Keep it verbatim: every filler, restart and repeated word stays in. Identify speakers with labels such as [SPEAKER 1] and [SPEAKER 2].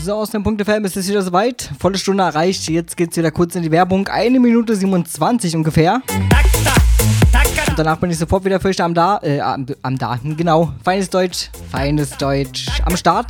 [SPEAKER 1] So, aus dem Punkt F M ist es wieder soweit. Volle Stunde erreicht. Jetzt geht's wieder kurz in die Werbung. Eine Minute siebenundzwanzig ungefähr. Und danach bin ich sofort wieder für euch am da, äh, am, am da, genau. Feines Deutsch, feines Deutsch am Start.